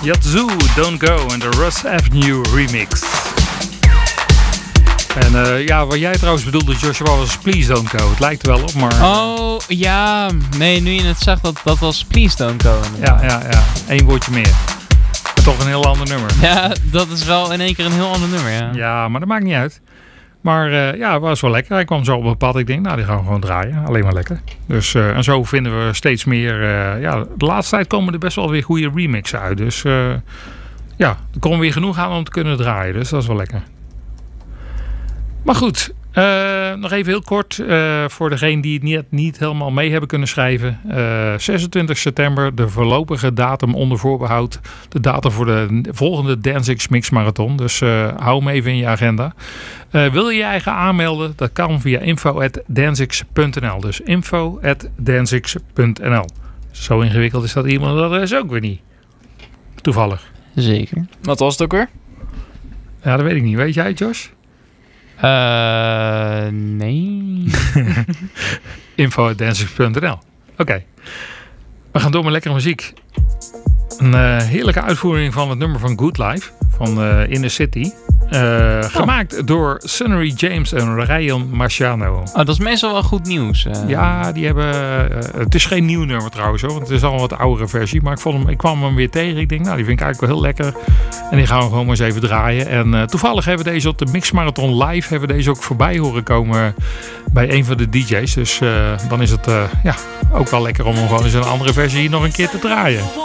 Yazoo, Don't Go en de Russ Avenue remix. En wat jij trouwens bedoelde, Joshua, was Please Don't Go. Het lijkt er wel op, maar... Oh, ja. Nee, nu je het zegt, dat was Please Don't Go. Ja. 1 woordje meer. Maar toch een heel ander nummer. Ja, dat is wel in één keer een heel ander nummer, ja. Ja, maar dat maakt niet uit. Maar het was wel lekker. Hij kwam zo op een pad. Ik denk, nou, die gaan we gewoon draaien. Alleen maar lekker. Dus, en zo vinden we steeds meer... de laatste tijd komen er best wel weer goede remixen uit. Dus er komen weer genoeg aan om te kunnen draaien. Dus dat is wel lekker. Maar goed, nog even heel kort voor degenen die het niet helemaal mee hebben kunnen schrijven. 26 september, de voorlopige datum onder voorbehoud. De datum voor de volgende Danzig's Mix Marathon. Dus hou hem even in je agenda. Wil je je eigen aanmelden? Dat kan via info@danzix.nl. Dus info@danzix.nl. Zo ingewikkeld is dat e-mailadres ook weer niet. Toevallig. Zeker. Wat was het ook weer? Ja, dat weet ik niet. Weet jij, Josh? Nee. info@danzix.nl. Oké. We gaan door met lekkere muziek. Een heerlijke uitvoering van het nummer van Good Life van Inner City. Gemaakt door Sunnery James en Ryan Marciano. Oh, dat is meestal wel goed nieuws. Ja, die hebben... het is geen nieuw nummer trouwens, hoor, want het is al een wat oudere versie. Maar ik kwam hem weer tegen. Ik denk, nou, die vind ik eigenlijk wel heel lekker. En die gaan we gewoon maar eens even draaien. En toevallig hebben we deze op de Mix Marathon Live... hebben we deze ook voorbij horen komen bij een van de DJ's. Dus dan is het ook wel lekker om hem gewoon eens een andere versie nog een keer te draaien.